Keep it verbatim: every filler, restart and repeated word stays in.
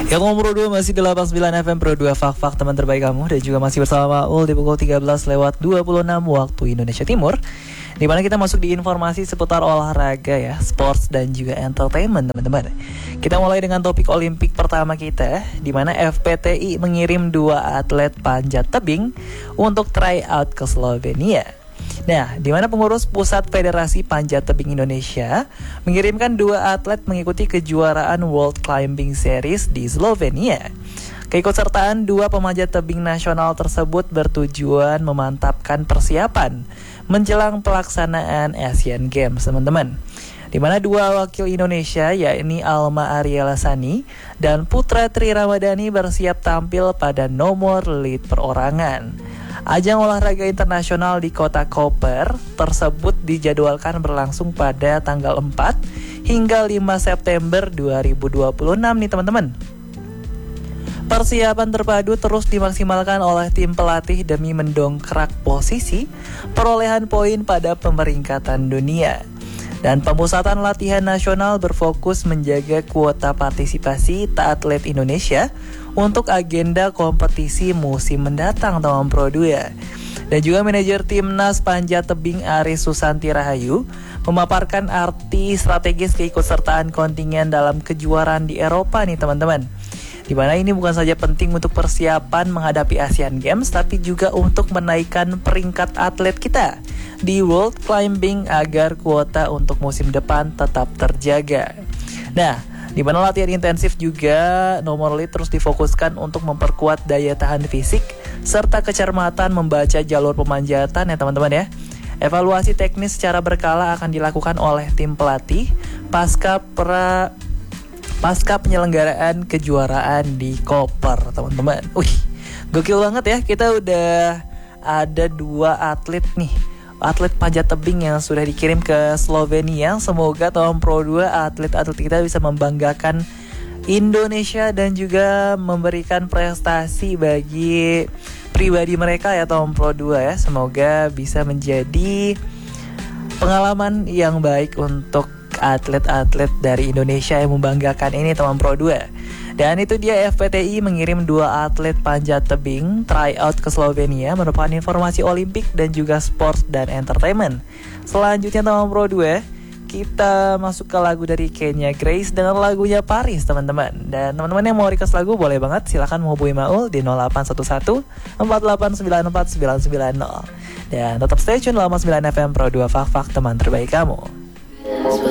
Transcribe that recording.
Yang nomor dua masih delapan puluh sembilan F M Pro dua Fak-Fak teman terbaik kamu. Dan juga masih bersama Maul di pukul tiga belas lewat dua puluh enam waktu Indonesia Timur, di mana kita masuk di informasi seputar olahraga ya, sports dan juga entertainment teman-teman. Kita mulai dengan topik Olimpik pertama kita, di mana F P T I mengirim dua atlet panjat tebing untuk try out ke Slovenia. Nah, di mana pengurus Pusat Federasi Panjat Tebing Indonesia mengirimkan dua atlet mengikuti kejuaraan World Climbing Series di Slovenia. Keikutsertaan dua pemanjat tebing nasional tersebut bertujuan memantapkan persiapan menjelang pelaksanaan Asian Games, teman-teman. Di mana dua wakil Indonesia, yakni Alma Ariela Sani dan Putra Tri Ramadhani, bersiap tampil pada nomor lead perorangan. Ajang olahraga internasional di kota Koper tersebut dijadwalkan berlangsung pada tanggal empat hingga lima September dua ribu dua puluh enam nih teman-teman. Persiapan terpadu terus dimaksimalkan oleh tim pelatih demi mendongkrak posisi perolehan poin pada pemeringkatan dunia. Dan pemusatan latihan nasional berfokus menjaga kuota partisipasi atlet Indonesia untuk agenda kompetisi musim mendatang tahun Pro dua. Dan juga manajer timnas panjat tebing Aris Susanti Rahayu memaparkan arti strategis keikutsertaan kontingen dalam kejuaraan di Eropa nih teman-teman. Di mana ini bukan saja penting untuk persiapan menghadapi Asian Games, tapi juga untuk menaikkan peringkat atlet kita di World Climbing agar kuota untuk musim depan tetap terjaga. Nah, di mana latihan intensif juga nomor lead terus difokuskan untuk memperkuat daya tahan fisik serta kecermatan membaca jalur pemanjatan ya teman-teman ya. Evaluasi teknis secara berkala akan dilakukan oleh tim pelatih pasca pra pasca penyelenggaraan kejuaraan di Koper, teman-teman. Wih, gokil banget ya. Kita udah ada dua atlet nih, atlet panjat tebing yang sudah dikirim ke Slovenia. Semoga tahun Pro dua atlet-atlet kita bisa membanggakan Indonesia dan juga memberikan prestasi bagi pribadi mereka ya tahun Pro dua ya. Semoga bisa menjadi pengalaman yang baik untuk atlet-atlet dari Indonesia yang membanggakan ini teman Pro dua. Dan itu dia, F P T I mengirim dua atlet panjat tebing tryout ke Slovenia, merupakan informasi Olimpik dan juga sports dan entertainment. Selanjutnya teman Pro dua, kita masuk ke lagu dari Kenya Grace dengan lagunya Paris teman-teman. Dan teman-teman yang mau request lagu boleh banget, silahkan menghubungi Maul di nol delapan satu satu empat delapan sembilan empat sembilan sembilan nol. Dan tetap stay tune delapan puluh sembilan F M Pro dua Fak-Fak teman terbaik kamu.